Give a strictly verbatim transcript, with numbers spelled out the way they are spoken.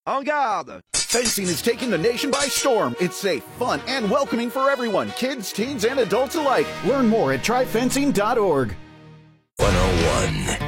En garde! Fencing is taking the nation by storm. It's safe, fun, and welcoming for everyone, kids, teens, and adults alike. Learn more at try fencing dot org. one oh one